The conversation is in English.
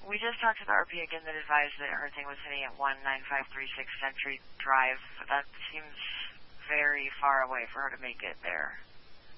We just talked to the RP again that advised that her thing was hitting at 19536 Century Drive. That seems very far away for her to make it there.